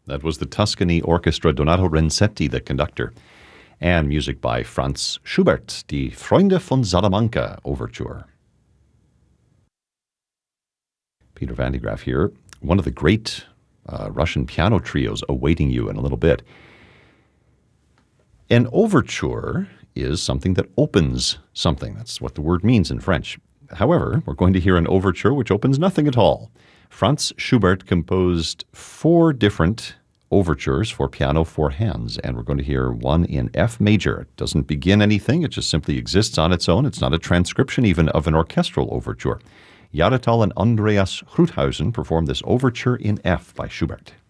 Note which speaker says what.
Speaker 1: That was the Tuscany Orchestra, Donato Renzetti, the conductor, and music by Franz Schubert, Die Freunde von Salamanca Overture. Peter Van de Graaff here. One of the great Russian piano trios awaiting you in a little bit. An overture is something that opens something. That's what the word means in French. However, we're going to hear an overture which opens nothing at all. Franz Schubert composed 4 different overtures for piano 4 hands, and we're going to hear one in F major. It doesn't begin anything. It just simply exists on its own. It's not a transcription even of an orchestral overture. Jahretal and Andreas Gruthausen performed this overture in F by Schubert.